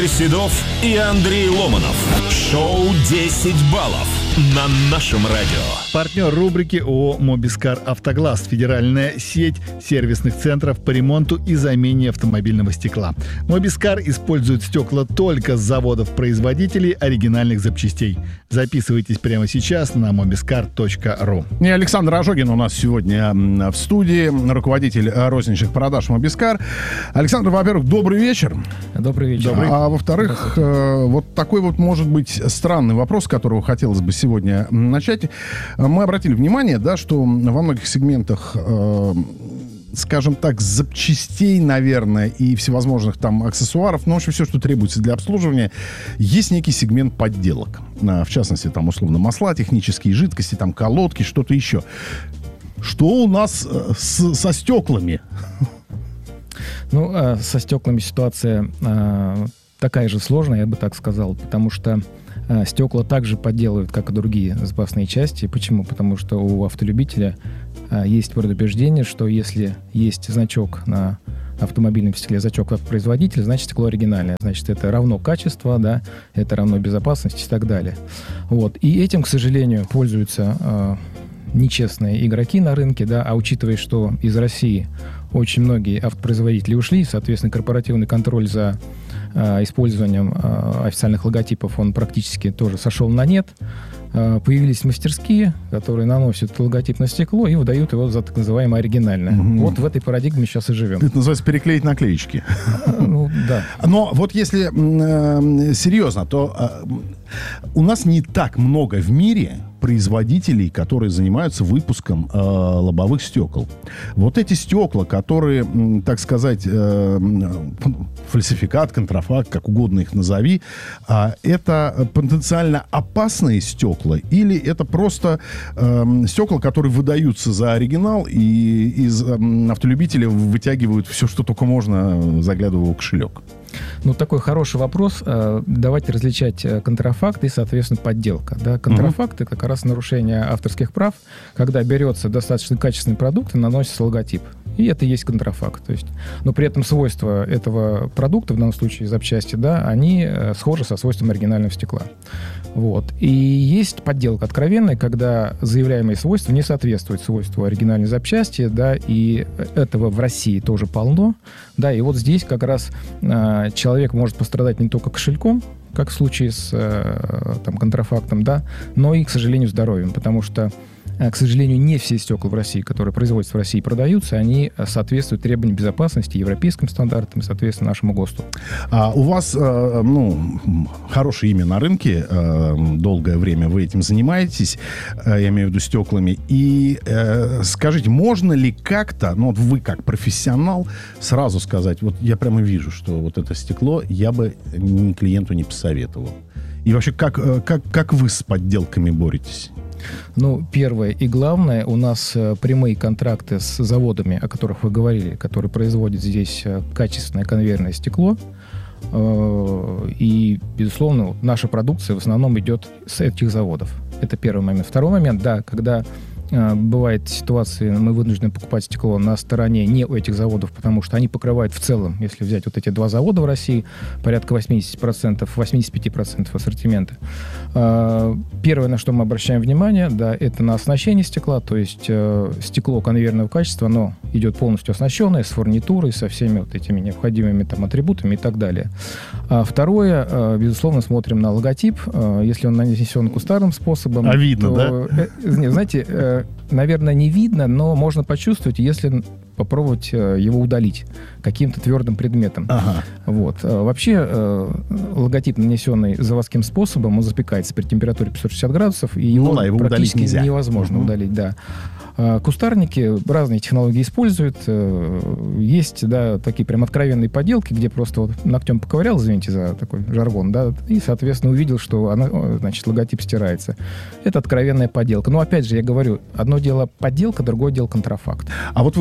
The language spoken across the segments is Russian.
Игорь Седов и Андрей Ломанов. Шоу «10 баллов» на нашем радио. Партнер рубрики ООО «Мобискар Автоглаз». Федеральная сеть сервисных центров по ремонту и замене автомобильного стекла. Мобискар использует стекла только с заводов-производителей оригинальных запчастей. Записывайтесь прямо сейчас на mobiscar.ru. И Александр Ожогин у нас сегодня в студии, руководитель розничных продаж Мобискар. Александр, во-первых, добрый вечер. Добрый вечер. А во-вторых, вот такой вот, может быть, странный вопрос, с которого хотелось бы сегодня начать. Мы обратили внимание, да, что во многих сегментах, скажем так, запчастей, наверное, и всевозможных там аксессуаров, ну, в общем, все, что требуется для обслуживания, есть некий сегмент подделок. В частности, там, условно, масла, технические жидкости, там, колодки, что-то еще. Что у нас со стеклами? Ну, со стеклами ситуация такая же сложная, я бы так сказал, потому что стекла также подделывают, как и другие запасные части. Почему? Потому что у автолюбителя есть предубеждение, что если есть значок на автомобильном стекле, значок от производителя, значит, стекло оригинальное. Значит, это равно качество, да, это равно безопасность и так далее. Вот. И этим, к сожалению, пользуются нечестные игроки на рынке, да, а учитывая, что из России очень многие автопроизводители ушли, соответственно, корпоративный контроль за использованием официальных логотипов, он практически тоже сошел на нет. Появились мастерские, которые наносят логотип на стекло и выдают его за так называемое оригинальное. Mm-hmm. Вот в этой парадигме сейчас и живем. Это называется переклеить наклеечки. Ну, да. Но вот если серьезно, то у нас не так много в мире производителей, которые занимаются выпуском лобовых стекол. Вот эти стекла, которые, так сказать, фальсификат, контрафакт, как угодно их назови, это потенциально опасные стекла или это просто стекла, которые выдаются за оригинал и из автолюбителя вытягивают все, что только можно, заглядывая в кошелек? Ну, такой хороший вопрос. Давайте различать контрафакт и, соответственно, подделка. Да? Контрафакт — это как раз нарушение авторских прав, когда берется достаточно качественный продукт и наносится логотип. И это и есть контрафакт. То есть, но при этом свойства этого продукта, в данном случае запчасти, да, они схожи со свойствами оригинального стекла. Вот. И есть подделка откровенная, когда заявляемые свойства не соответствуют свойству оригинальной запчасти, да, и этого в России тоже полно. Да, и вот здесь как раз человек может пострадать не только кошельком, как в случае с там, контрафактом, да, но и, к сожалению, здоровьем, потому что, к сожалению, не все стекла в России, которые производятся в России и продаются, они соответствуют требованиям безопасности, европейским стандартам и, соответственно, нашему ГОСТу. У вас, хорошее имя на рынке, долгое время вы этим занимаетесь, я имею в виду стеклами, и скажите, можно ли как-то, вот вы как профессионал, сразу сказать, вот я прямо вижу, что вот это стекло я бы клиенту не посоветовал. И вообще, как вы с подделками боретесь? Ну, первое и главное, у нас прямые контракты с заводами, о которых вы говорили, которые производят здесь качественное конвейерное стекло. И, безусловно, наша продукция в основном идет с этих заводов. Это первый момент. Второй момент, да, когда бывает ситуации, мы вынуждены покупать стекло на стороне не у этих заводов, потому что они покрывают в целом, если взять вот эти два завода в России, порядка 80%, 85% ассортимента. Первое, на что мы обращаем внимание, да, это на оснащение стекла, то есть стекло конвейерного качества, оно идет полностью оснащенное, с фурнитурой, со всеми вот этими необходимыми там атрибутами и так далее. Второе, безусловно, смотрим на логотип. Если он нанесен кустарным способом... А видно, то, да? Не, знаете, наверное, не видно, но можно почувствовать, если попробовать его удалить каким-то твердым предметом. Ага. Вот. Вообще, логотип, нанесенный заводским способом, он запекается при температуре 560 градусов, и его практически невозможно удалить. Да. Кустарники разные технологии используют. Есть, да, такие прям откровенные подделки, где просто вот ногтем поковырял, извините за такой жаргон, да, и, соответственно, увидел, что она, значит, логотип стирается. Это откровенная подделка. Но, опять же, я говорю, одно дело подделка, другое дело контрафакт. А вот вы говорите,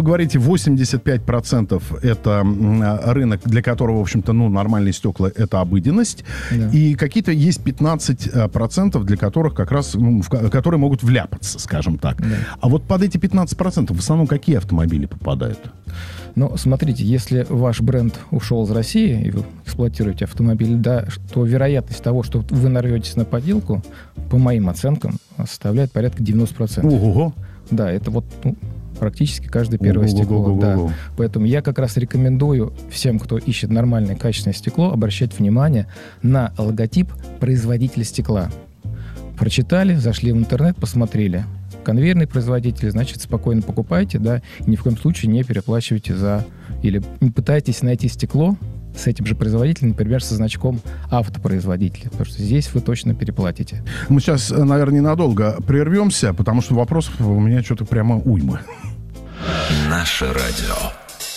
85% это рынок, для которого, в общем-то, нормальные стекла — это обыденность. Да. И какие-то есть 15%, для которых как раз, которые могут вляпаться, скажем так. Да. А вот под эти 15% в основном какие автомобили попадают? Ну, смотрите, если ваш бренд ушел из России, и вы эксплуатируете автомобиль, да, то вероятность того, что вы нарветесь на подделку, по моим оценкам, составляет порядка 90%. Ого! Да, это вот практически каждое первое стекло. Да. Поэтому я как раз рекомендую всем, кто ищет нормальное, качественное стекло, обращать внимание на логотип производителя стекла. Прочитали, зашли в интернет, посмотрели. Конвейерный производитель, значит, спокойно покупайте, да, и ни в коем случае не переплачивайте или не пытайтесь найти стекло с этим же производителем, например, со значком автопроизводителя, потому что здесь вы точно переплатите. Мы сейчас, наверное, ненадолго прервемся, потому что вопросов у меня что-то прямо уйма. Наше радио.